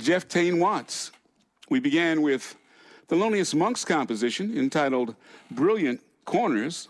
Jeff Tain Watts. We began with Thelonious Monk's composition entitled Brilliant Corners.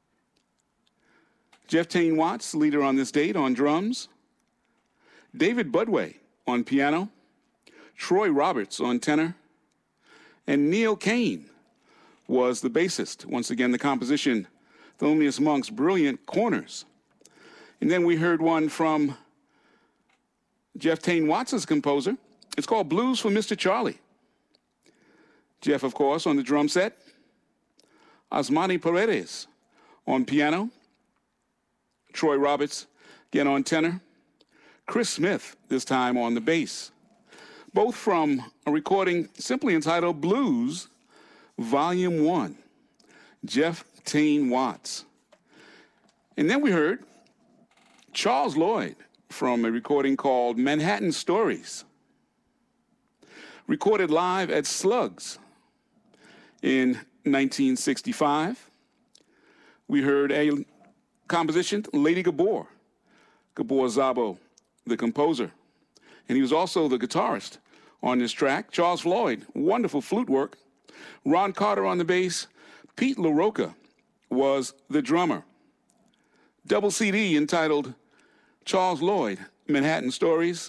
Jeff Tain Watts, leader on this date on drums. David Budway on piano. Troy Roberts on tenor. And Neil Kane was the bassist. Once again, the composition, Thelonious Monk's Brilliant Corners. And then we heard one from Jeff Tain Watts' composer. It's called Blues for Mr. Charlie. Jeff, of course, on the drum set. Asmani Paredes on piano. Troy Roberts, again on tenor. Chris Smith, this time on the bass. Both from a recording simply entitled Blues, Volume 1. Jeff Tain Watts. And then we heard Charles Lloyd from a recording called Manhattan Stories. Recorded live at Slugs in 1965. We heard a composition, Lady Gabor. Gabor Szabo, the composer. And he was also the guitarist on this track. Charles Floyd, wonderful flute work. Ron Carter on the bass. Pete LaRocca was the drummer. Double CD entitled Charles Lloyd, Manhattan Stories.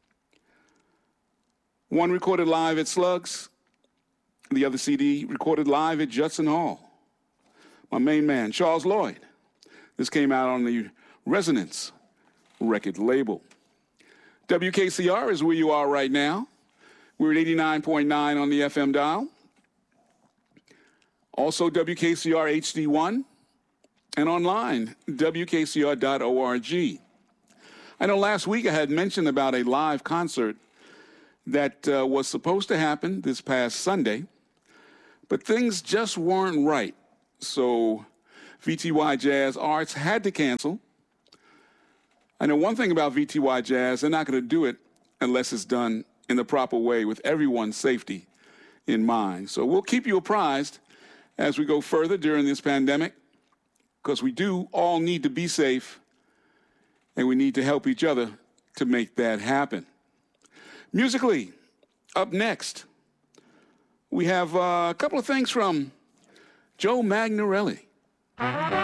One recorded live at Slugs. The other CD recorded live at Judson Hall. My main man, Charles Lloyd. This came out on the Resonance record label. WKCR is where you are right now. We're at 89.9 on the FM dial. Also WKCR HD1 and online, WKCR.org. I know last week I had mentioned about a live concert that was supposed to happen this past Sunday, but things just weren't right. So VTY Jazz Arts had to cancel. I know one thing about VTY Jazz, they're not going to do it unless it's done in the proper way with everyone's safety in mind. So we'll keep you apprised as we go further during this pandemic, because we do all need to be safe and we need to help each other to make that happen. Musically, up next, we have a couple of things from Joe Magnarelli.